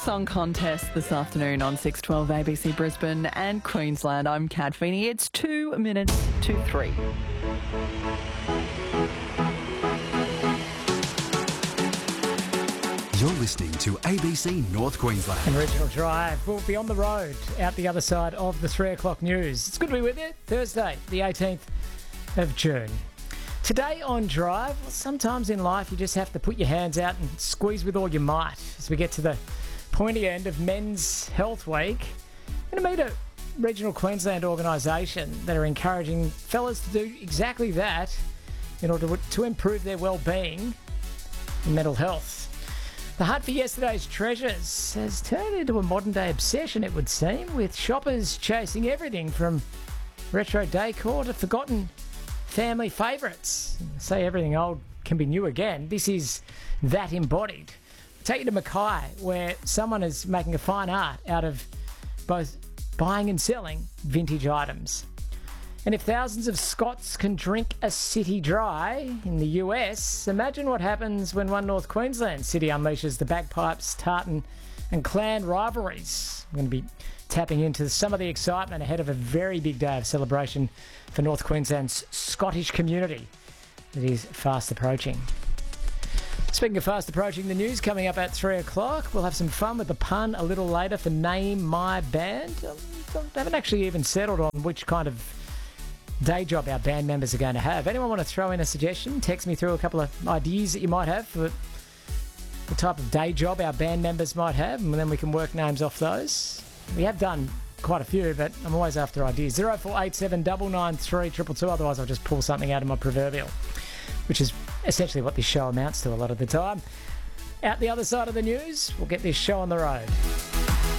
Song contest this afternoon on 612 ABC Brisbane and Queensland. I'm Kat Feeney. It's 2 minutes to 3. You're listening to ABC North Queensland. And Regional Drive will be on the road out the other side of the 3 o'clock news. It's good to be with you. Thursday, the 18th of June. Today on Drive, sometimes in life you just have to put your hands out and squeeze with all your might as we get to the pointy end of Men's Health Week. We're going to meet a regional Queensland organisation that are encouraging fellas to do exactly that in order to improve their well-being and mental health. The hunt for yesterday's treasures has turned into a modern-day obsession, it would seem, with shoppers chasing everything from retro decor to forgotten family favourites. Say everything old can be new again. This is that embodied. Take you to Mackay, where someone is making a fine art out of both buying and selling vintage items. And if thousands of Scots can drink a city dry in the US, imagine what happens when one North Queensland city unleashes the bagpipes, tartan and clan rivalries. I'm going to be tapping into some of the excitement ahead of a very big day of celebration for North Queensland's Scottish community that is fast approaching. Speaking of fast approaching, the news coming up at 3 o'clock. We'll have some fun with the pun a little later for Name My Band. I haven't actually even settled on which kind of day job our band members are going to have. Anyone want to throw in a suggestion? Text me through a couple of ideas that you might have for the type of day job our band members might have, and then we can work names off those. We have done quite a few, but I'm always after ideas. 0487 993 222, otherwise I'll just pull something out of my proverbial, which is essentially what this show amounts to a lot of the time. Out the other side of the news, we'll get this show on the road.